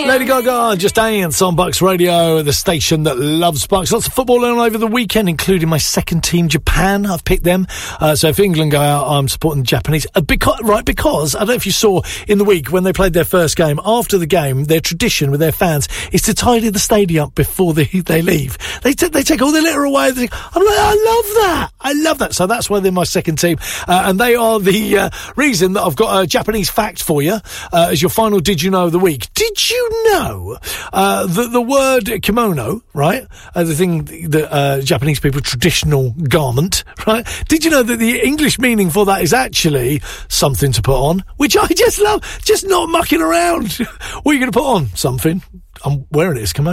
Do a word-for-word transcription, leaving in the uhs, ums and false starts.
Lady Gaga, Just Dance on Bucks Radio, the station that loves Bucks. Lots of football on over the weekend, including my second team, Japan. I've picked them. Uh, so if England go out, I'm supporting the Japanese. Uh, because, right, because, I don't know if you saw in the week when they played their first game, after the game, their tradition with their fans is to tidy the stadium up before they, they leave. They, t- they take all the litter away. They, I'm like, I love that. I love that. So that's why they're my second team. Uh, and they are the uh, reason that I've got a Japanese fact for you uh, as your final Did You Know of the week. Did you know uh, that the word kimono, right, uh, the thing that uh, Japanese people, traditional garment, right? Did you know that the English meaning for that is actually something to put on, which I just love, just not mucking around. What are you going to put on? Something. I'm wearing it as kimono.